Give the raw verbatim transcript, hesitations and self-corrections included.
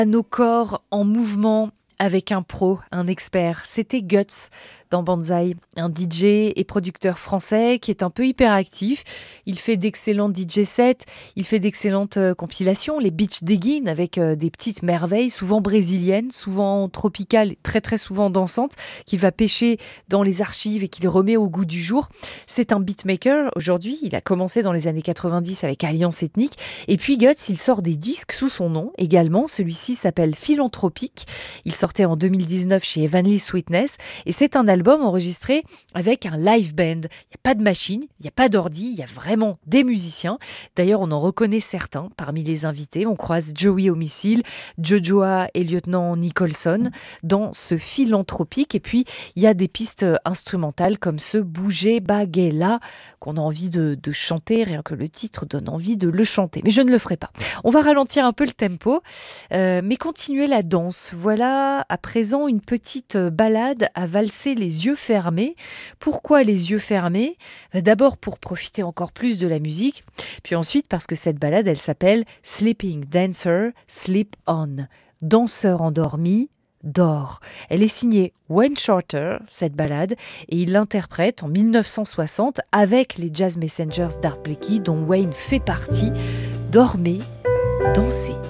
Nos corps en mouvement avec un pro, un expert. C'était Guts dans Banzai, un D J et producteur français qui est un peu hyperactif. Il fait d'excellents D J sets, il fait d'excellentes euh, compilations, les Beach Diggin avec euh, des petites merveilles, souvent brésiliennes, souvent tropicales, très très souvent dansantes, qu'il va pêcher dans les archives et qu'il remet au goût du jour. C'est un beatmaker aujourd'hui, il a commencé dans les années quatre-vingt-dix avec Alliance Ethnique, et puis Guts, il sort des disques sous son nom également. Celui-ci s'appelle Philanthropique. Il sortait en deux mille dix-neuf chez Heavenly Sweetness et c'est un album enregistré avec un live band. Il n'y a pas de machine, il n'y a pas d'ordi, il y a vraiment des musiciens. D'ailleurs, on en reconnaît certains parmi les invités. On croise Joey Homicile, Jojoa et lieutenant Nicholson dans ce Philanthropique. Et puis, il y a des pistes instrumentales comme ce Bouger Baguela qu'on a envie de, de chanter, rien que le titre donne envie de le chanter. Mais je ne le ferai pas. On va ralentir un peu le tempo, euh, mais continuer la danse. Voilà à présent une petite balade à valser les yeux fermés. Pourquoi les yeux fermés ? D'abord pour profiter encore plus de la musique, puis ensuite parce que cette balade, elle s'appelle Sleeping Dancer, Sleep On. Danseur endormi, dort. Elle est signée Wayne Shorter, cette balade, et il l'interprète en dix-neuf cent soixante avec les Jazz Messengers d'Art Blakey, dont Wayne fait partie. Dormez, dansez.